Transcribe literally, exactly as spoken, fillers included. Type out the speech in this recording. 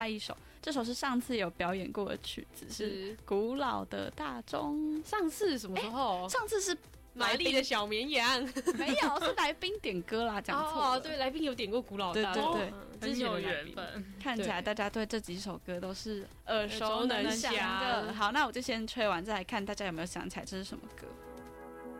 一首，这首是上次有表演过的曲子，是古老的大钟。 上次什么时候？ 上次是玛丽的小绵羊， 没有，是来宾点歌啦，讲错了。 哦，对，来宾有点过古老的大钟， 对对对， 很有缘分。 看起来大家对这几首歌都是耳熟能详的。好，那我就先吹完，再来看大家有没有想起来这是什么歌。